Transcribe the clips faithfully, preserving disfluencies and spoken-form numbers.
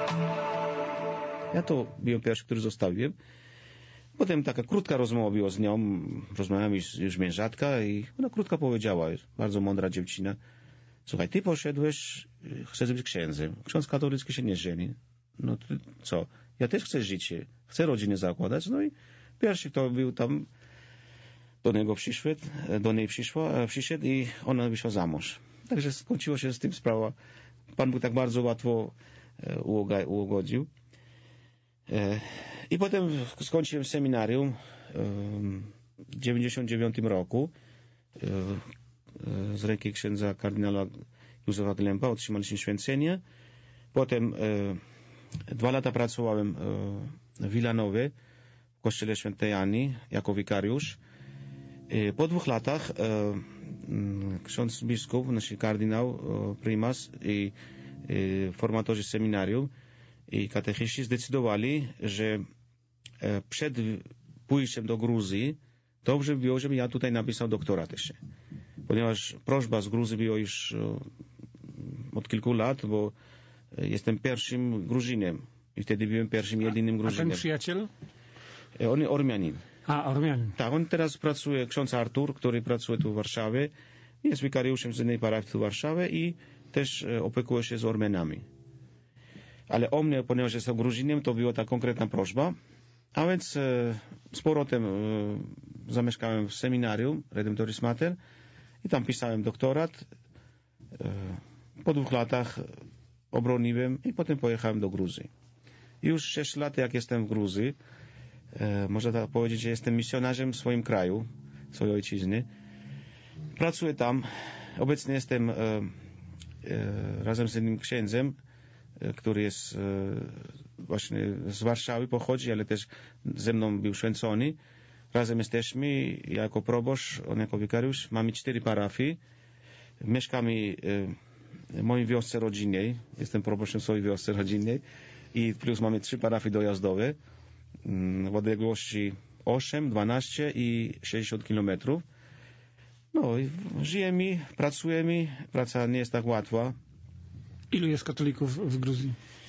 Ja to byłem pierwszy, który zostawiłem. Potem taka krótka rozmowa była z nią, rozmawiałem już, już mężatka i ona krótko powiedziała, jest bardzo mądra dziewczyna. Słuchaj, ty poszedłeś, chcesz być księdzem. Ksiądz katolicki się nie żeni. No ty co? Ja też chcę życie, chcę rodzinę zakładać. No i pierwszy, kto był tam, do niego przyszedł, do niej przyszła, przyszedł i ona wyszła za mąż. Także skończyło się z tym sprawa. Pan Bóg tak bardzo łatwo ugodził. I potem skończyłem seminarium w dziewięćdziesiątym dziewiątym roku. Z ręki księdza kardynała Józefa Glempa otrzymaliśmy święcenie. Potem dwa lata pracowałem w Wilanowie, w kościele świętej Ani, jako wikariusz. Po dwóch latach ksiądz biskup, nasz kardynał, prymas i formatorzy seminarium i katechiści zdecydowali, że przed pójściem do Gruzji dobrze by było, żebym ja tutaj napisał doktorat jeszcze. Ponieważ prośba z Gruzji była już od kilku lat, bo jestem pierwszym Gruzinem i wtedy byłem pierwszym, jedynym Gruzinem. A ten przyjaciel? On jest Ormianin. A, Ormianin. Tak, on teraz pracuje, ksiądz Artur, który pracuje tu w Warszawie, jest wikariuszem z innej parafii tu w Warszawie i też opiekuje się z Ormianami. Ale o mnie, ponieważ jestem Gruzinem, to była ta konkretna prośba. A więc e, z powrotem e, zamieszkałem w seminarium Redemptoris Mater i tam pisałem doktorat. E, po dwóch latach obroniłem i potem pojechałem do Gruzji. Już sześć lat jak jestem w Gruzji, e, można tak powiedzieć, że jestem misjonarzem w swoim kraju, swojej ojczyzny. Pracuję tam. Obecnie jestem e, e, razem z innym księdzem, który jest właśnie z Warszawy, pochodzi, ale też ze mną był święcony. Razem jesteśmy, ja jako proboszcz, on jako wikariusz. Mamy cztery parafii. Mieszkamy w mojej wiosce rodzinnej. Jestem proboszczem w swojej wiosce rodzinnej. I plus mamy trzy parafie dojazdowe w odległości osiem, dwanaście i sześćdziesiąt kilometrów. No i żyjemy, pracujemy. Praca nie jest tak łatwa. Ilu jest katolików w Gruzji?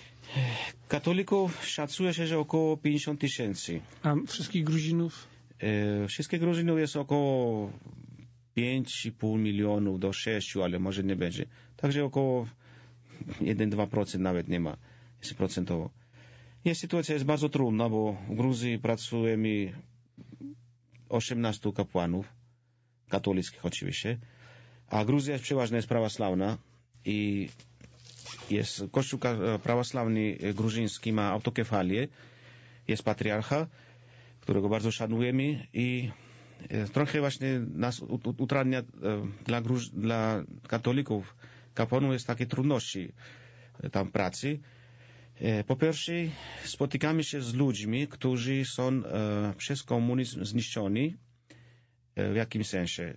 Katolików szacuje się, że około pięćdziesiąt tysięcy. A wszystkich Gruzinów? E, wszystkich Gruzinów jest około pięć i pół milionów do sześciu, ale może nie będzie. Także około jeden do dwóch procent nawet nie ma, jeśli procentowo. Jest, sytuacja jest bardzo trudna, bo w Gruzji pracujemy osiemnastu kapłanów, katolickich oczywiście, a Gruzja jest przeważnie jest prawosławna i jest Kościół prawosławny gruziński, ma autokefalię, jest patriarcha, którego bardzo szanujemy i trochę właśnie nas utrudnia dla, Gruż, dla katolików, kapłanów jest takie trudności tam pracy. Po pierwsze, spotykamy się z ludźmi, którzy są przez komunizm zniszczeni. W jakim sensie?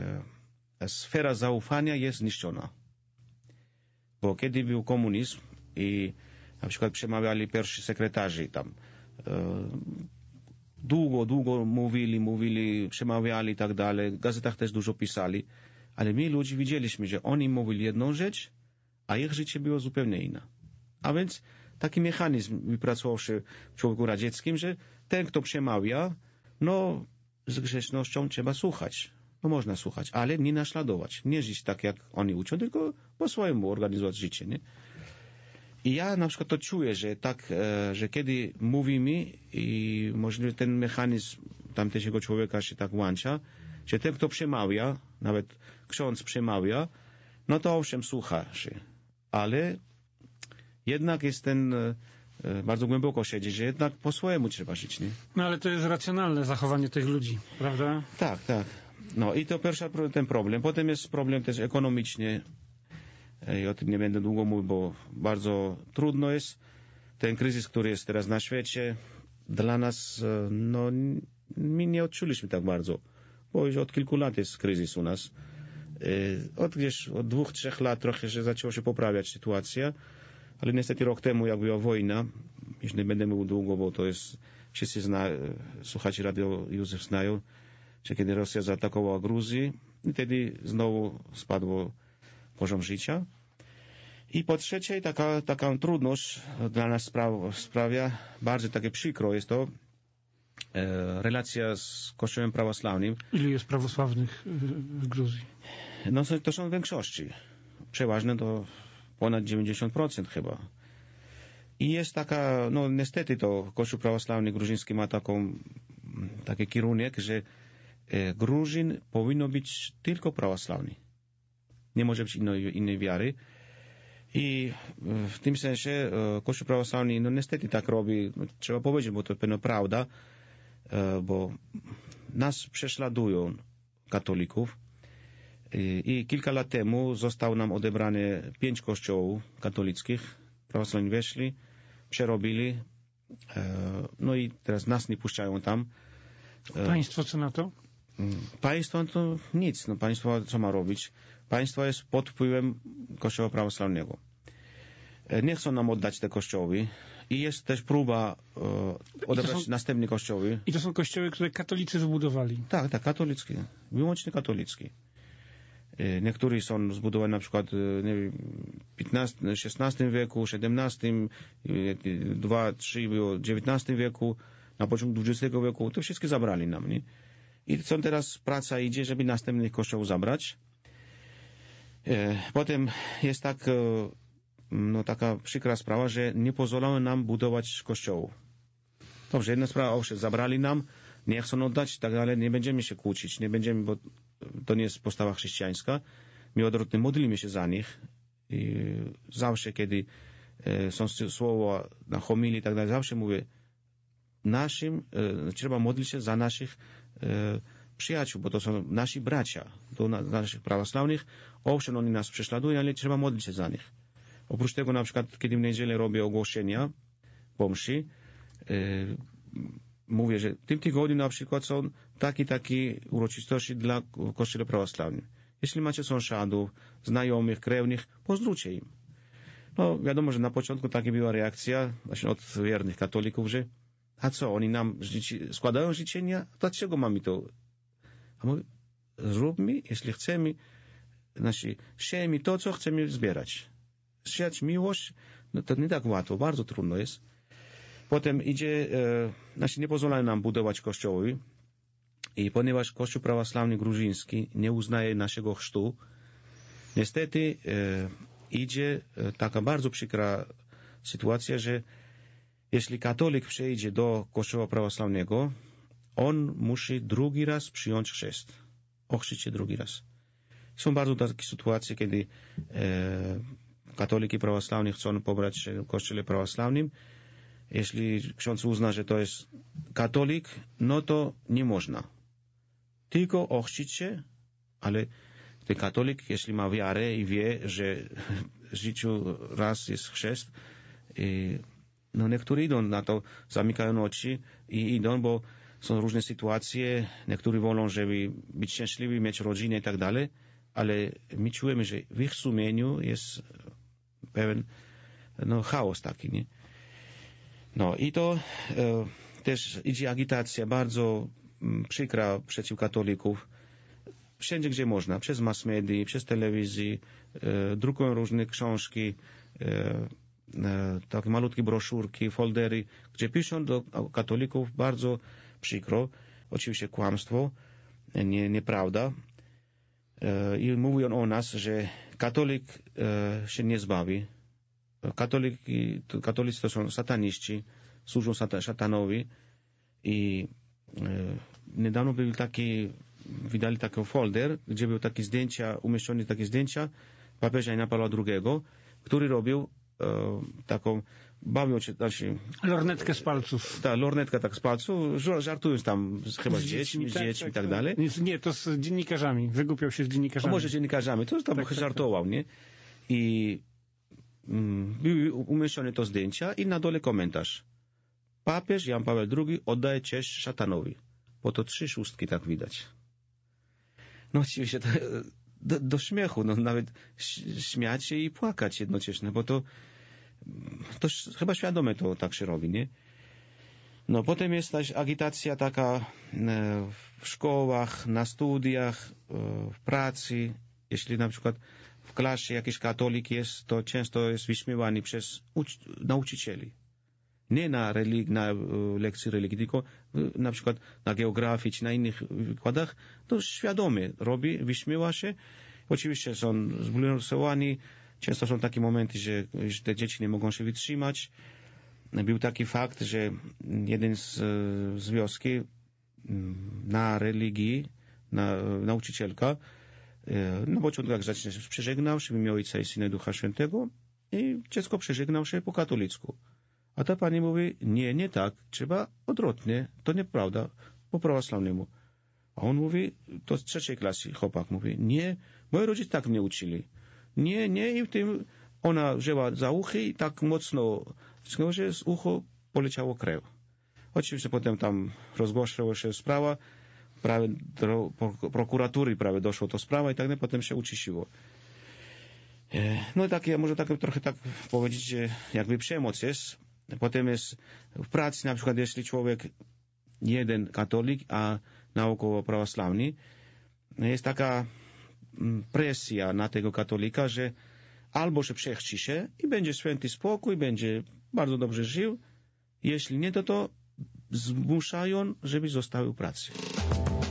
Sfera zaufania jest zniszczona. Bo kiedy był komunizm i na przykład przemawiali pierwsi sekretarze tam, e, długo, długo mówili, mówili, przemawiali i tak dalej, w gazetach też dużo pisali, ale my ludzie widzieliśmy, że oni mówili jedną rzecz, a ich życie było zupełnie inne. A więc taki mechanizm wypracował się w człowieku radzieckim, że ten, kto przemawia, no z grzecznością trzeba słuchać. No można słuchać, ale nie naśladować. Nie żyć tak, jak oni uczą, tylko po swojemu organizować życie, nie? I ja na przykład to czuję, że tak, e, że kiedy mówimy i możliwe ten mechanizm tamtego człowieka się tak włącza, że ten, kto przemawia, nawet ksiądz przemawia, no to owszem, słucha się. Ale jednak jest ten, e, bardzo głęboko siedzi, że jednak po swojemu trzeba żyć, nie? No ale to jest racjonalne zachowanie tych ludzi, prawda? Tak, tak. No i to pierwszy ten problem. Potem jest problem też ekonomiczny. I o tym nie będę długo mówił, bo bardzo trudno jest. Ten kryzys, który jest teraz na świecie, dla nas, no, my nie odczuliśmy tak bardzo, bo już od kilku lat jest kryzys u nas. Od gdzieś, od dwóch, trzech lat trochę się zaczęła się poprawiać sytuacja, ale niestety rok temu, jak była wojna, już nie będę mówił długo, bo to jest, wszyscy zna, słuchacze Radio Józef znają, że kiedy Rosja zaatakowała Gruzję, i wtedy znowu spadło poziom życia. I po trzecie, taka, taka trudność dla nas spra- sprawia, bardzo takie przykro jest to, e, relacja z Kościołem prawosławnym. Ilu jest prawosławnych w Gruzji? No to są w większości. Przeważnie to ponad dziewięćdziesiąt procent chyba. I jest taka, no niestety to Kościół prawosławny gruziński ma taką, taki kierunek, że e, Gruzin powinno być tylko prawosławny. Nie może być innej, innej wiary. I w tym sensie e, Kościół prawosławny, no niestety tak robi, no, trzeba powiedzieć, bo to pewna prawda, e, bo nas prześladują katolików. I, I kilka lat temu zostało nam odebrane pięć kościołów katolickich. Prawosławni weszli, przerobili, e, no i teraz nas nie puszczają tam. E, Państwo co na to? Państwo to nic, no państwo co ma robić? Państwo jest pod wpływem Kościoła prawosławnego. E, nie chcą nam oddać te kościoły i jest też próba e, odebrać są, następne kościoły. I to są kościoły, które katolicy wybudowali? Tak, tak, katolickie, wyłącznie katolickie. Niektóre są zbudowane na przykład nie wiem, piętnastym, szesnastym wieku, siedemnastym, dwa, trzy było w dziewiętnastym wieku, na początku dwudziestego wieku. To wszystkie zabrali nam. Nie? I co teraz praca idzie, żeby następnych kościołów zabrać. Potem jest tak, no, taka przykra sprawa, że nie pozwalają nam budować kościołów. Dobrze, jedna sprawa, owszem, zabrali nam, nie chcą oddać, tak dalej, nie będziemy się kłócić, nie będziemy, bo to nie jest postawa chrześcijańska. My odwrotnie modlimy się za nich i zawsze, kiedy e, są słowa na homilii i tak dalej, zawsze mówię, naszym, e, trzeba modlić się za naszych e, przyjaciół, bo to są nasi bracia, do na, naszych prawosławnych. Owszem, oni nas prześladują, ale trzeba modlić się za nich. Oprócz tego, na przykład, kiedy w niedzielę robię ogłoszenia po mszy, e, mówię, że w tym tygodniu na przykład są takie, takie uroczystości dla Kościoła prawosławnego. Jeśli macie sąsiadów, znajomych, krewnych, pozdrówcie im. No wiadomo, że na początku taka była reakcja właśnie od wiernych katolików, że a co, oni nam życi, składają życzenia? Dlaczego mamy to? A mówię, zróbmy, jeśli chcemy, znaczy, siejmy to, co chcemy zbierać. Siać miłość, no to nie tak łatwo, bardzo trudno jest. Potem idzie, e, znaczy nie pozwalają nam budować kościoły i ponieważ Kościół prawosławny gruziński nie uznaje naszego chrztu, niestety e, idzie e, taka bardzo przykra sytuacja, że jeśli katolik przejdzie do Kościoła prawosławnego, on musi drugi raz przyjąć chrzest. Ochrzcić się drugi raz. Są bardzo takie sytuacje, kiedy e, katoliki prawosławni chcą pobrać się w Kościele prawosławnym. Jeśli ksiądz uzna, że to jest katolik, no to nie można. Tylko ochrzcić się, ale ten katolik, jeśli ma wiarę i wie, że w życiu raz jest chrzest, i, no niektórzy idą na to, zamykają oczy i idą, bo są różne sytuacje, niektórzy wolą, żeby być szczęśliwi, mieć rodzinę i tak dalej, ale my czujemy, że w ich sumieniu jest pewien no, chaos taki, nie? No i to e, też idzie agitacja bardzo m, przykra przeciw katolików. Wszędzie, gdzie można, przez mass media, przez telewizję, e, drukują różne książki, e, e, takie malutkie broszurki, foldery, gdzie piszą do katolików bardzo przykro, oczywiście kłamstwo, nie, nieprawda. E, I mówią o nas, że katolik e, się nie zbawi. Katoliki, katolicy to są sataniści, służą szatanowi i e, niedawno był taki, wydali taki folder, gdzie były takie zdjęcia, umieszczone takie zdjęcia papieża Jana Pawła drugiego, który robił e, taką, bawią się, znaczy, lornetkę z palców. Ta lornetka tak z palców, żartując tam chyba z, z dziećmi, z tak, dziećmi i tak, tak dalej. Nie, to z dziennikarzami, wygłupiał się z dziennikarzami. A może z dziennikarzami, to tam tak, żartował, tak, tak. Nie? I były umieszczone to zdjęcia i na dole komentarz. Papież Jan Paweł drugi oddaje cześć szatanowi. Bo to trzy szóstki tak widać. No oczywiście to, do, do śmiechu, no nawet śmiać się i płakać jednocześnie, bo to, to chyba świadome to tak się robi, nie? No potem jest też agitacja taka w szkołach, na studiach, w pracy. Jeśli na przykład w klasie jakiś katolik jest, to często jest wyśmiewany przez uc- nauczycieli. Nie na, relig- na uh, lekcji religii, tylko uh, na przykład na geografii czy na innych wykładach, to świadomie robi, wyśmiewa się. Oczywiście są zbulwersowani, często są takie momenty, że, że te dzieci nie mogą się wytrzymać. Był taki fakt, że jeden z, z wioski na religii, na, nauczycielka, na początku jak zacznie się przeżegnał się w imię Ojca i Syna i Ducha Świętego i dziecko przeżegnał się po katolicku. A ta pani mówi, nie, nie tak, trzeba odwrotnie, to nieprawda, po prawosławnemu. A on mówi, to z trzeciej klasy chłopak mówi, nie, moi rodzice tak mnie uczyli. Nie, nie, i w tym ona wzięła za uchy i tak mocno, że z ucho poleciało krew. Oczywiście potem tam rozgłaszała się sprawa, prawie do prokuratury prawie doszło to sprawa i tak dalej, potem się uciszyło. No i takie, może tak, trochę tak powiedzieć, że jakby przemoc jest. Potem jest w pracy, na przykład jeśli człowiek, jeden katolik, a naokoło prawosławny, jest taka presja na tego katolika, że albo się przechci się i będzie święty spokój, będzie bardzo dobrze żył, jeśli nie, to to zmuszają, żeby zostały w pracy.